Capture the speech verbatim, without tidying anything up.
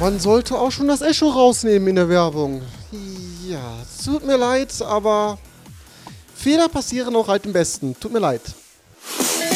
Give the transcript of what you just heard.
Man sollte auch schon das Echo rausnehmen in der Werbung. Ja, tut mir leid, aber Fehler passieren auch halt im Besten. Tut mir leid.